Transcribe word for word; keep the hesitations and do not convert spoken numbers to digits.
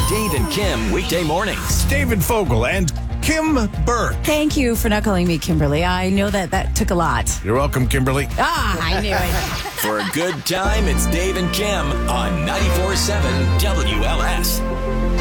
Dave and Kim, weekday mornings. David Fogel and Kim Burke. Thank you for not calling me Kimberly. I know that that took a lot. You're welcome, Kimberly. Ah, I knew it. For a good time, it's Dave and Kim on ninety-four point seven W L S.